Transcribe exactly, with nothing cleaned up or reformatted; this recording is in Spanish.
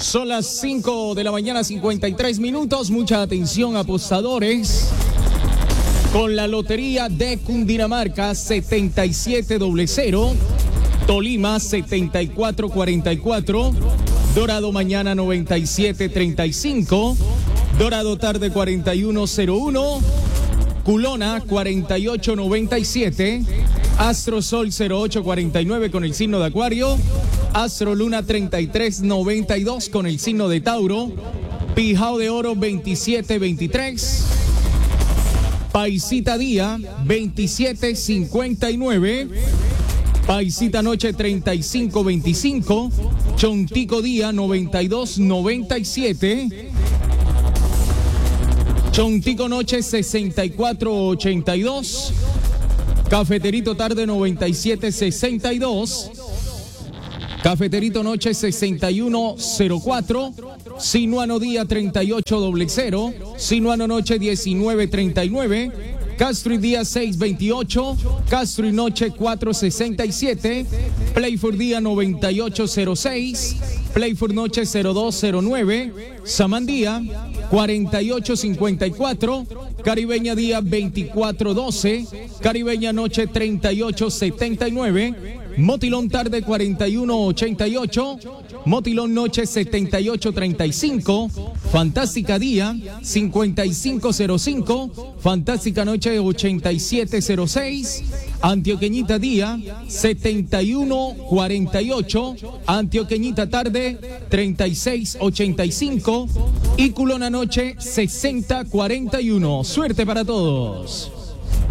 Son las cinco de la mañana, cincuenta y tres minutos. Mucha atención, apostadores. Con la lotería de Cundinamarca, setenta y siete cero, Tolima setenta y cuatro cuarenta y cuatro, Dorado mañana noventa y siete treinta y cinco, Dorado tarde cuarenta y uno cero uno, Culona cuarenta y ocho noventa y siete, Astro Sol cero ocho cuarenta y nueve con el signo de Acuario, Astro Luna treinta y tres noventa y dos con el signo de Tauro, Pijao de Oro veintisiete veintitrés, Paisita Día veintisiete cincuenta y nueve, Paisita Noche treinta y cinco veinticinco, Chontico Día noventa y dos noventa y siete, Chontico Noche sesenta y cuatro ochenta y dos, Cafeterito Tarde noventa y siete sesenta y dos, Cafeterito Noche sesenta y uno cero cuatro, Sinuano Día treinta y ocho cero, Sinuano Noche diecinueve treinta y nueve, Castro y Día seis veintiocho, Castro y Noche cuatro sesenta y siete, Playford Día noventa y ocho cero seis, Playford Noche cero dos cero nueve, Samandía cuarenta y ocho cincuenta y cuatro, Caribeña Día veinticuatro doce, Caribeña Noche treinta y ocho setenta y nueve, Motilón Tarde cuarenta y uno ochenta y ocho, Motilón Noche setenta y ocho treinta y cinco, Fantástica Día cincuenta y cinco cero cinco, Fantástica Noche ochenta y siete cero seis, Antioqueñita Día setenta y uno cuarenta y ocho, Antioqueñita Tarde treinta y seis ochenta y cinco y Culona Noche sesenta cuarenta y uno. Suerte para todos.